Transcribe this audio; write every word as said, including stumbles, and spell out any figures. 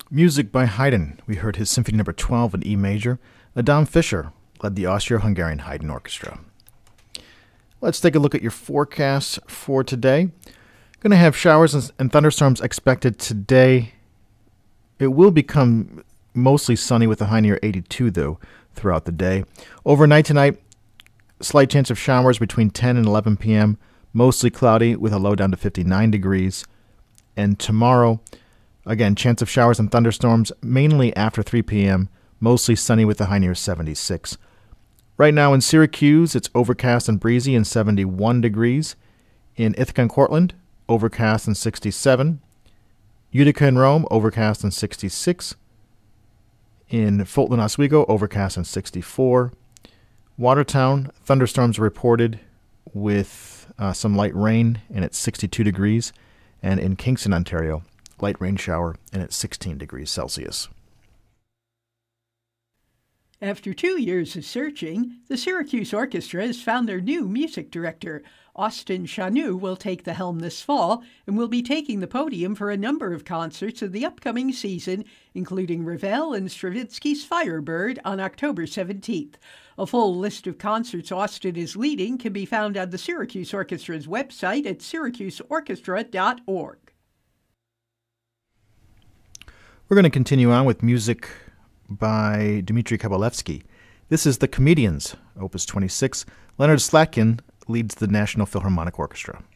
Music by Haydn. We heard his Symphony Number twelve in E major. Adam Fischer led the Austro-Hungarian Haydn Orchestra. Let's take a look at your forecast for today. Going to have showers and thunderstorms expected today. It will become mostly sunny with a high near eighty-two, though, throughout the day. Overnight tonight, slight chance of showers between ten and eleven p.m., mostly cloudy with a low down to fifty-nine degrees. And tomorrow, again, chance of showers and thunderstorms mainly after three p.m., mostly sunny with a high near seventy-six. Right now in Syracuse, it's overcast and breezy and seventy-one degrees. In Ithaca and Cortland, overcast and sixty-seven. Utica and Rome, overcast and sixty-six. In Fulton and Oswego, overcast and sixty-four. Watertown, thunderstorms reported with uh, some light rain, and it's sixty-two degrees. And in Kingston, Ontario, light rain shower, and it's sixteen degrees Celsius. After two years of searching, the Syracuse Orchestra has found their new music director. Austin Chanou will take the helm this fall and will be taking the podium for a number of concerts of the upcoming season, including Ravel and Stravinsky's Firebird on October seventeenth. A full list of concerts Austin is leading can be found on the Syracuse Orchestra's website at syracuse orchestra dot org. We're going to continue on with music by Dmitri Kabalevsky. This is The Comedians, Opus twenty-six. Leonard Slatkin leads the National Philharmonic Orchestra.